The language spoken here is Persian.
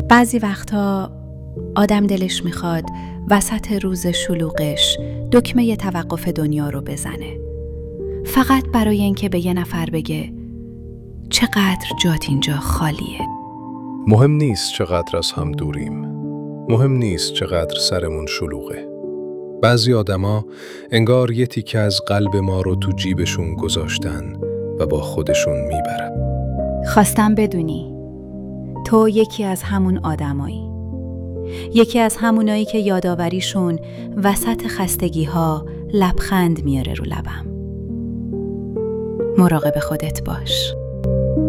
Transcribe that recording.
بعضی وقتا آدم دلش میخواد وسط روز شلوغش دکمه توقف دنیا رو بزنه، فقط برای اینکه به یه نفر بگه چقدر جات اینجا خالیه. مهم نیست چقدر از هم دوریم، مهم نیست چقدر سرمون شلوغه. بعضی آدما انگار یه تیکه از قلب ما رو تو جیبشون گذاشتن و با خودشون میبرن. خواستم بدونی تو یکی از همون آدمایی، یکی از همونایی که یاداوریشون وسط خستگی‌ها لبخند میاره رو لبم. مراقب خودت باش.